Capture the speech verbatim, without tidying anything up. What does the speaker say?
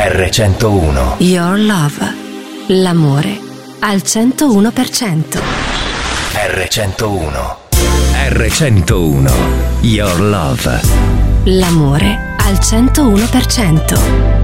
erre centouno. Your Love. L'amore al centouno per cento. erre centouno. erre centouno. Your Love. L'amore al centouno per cento.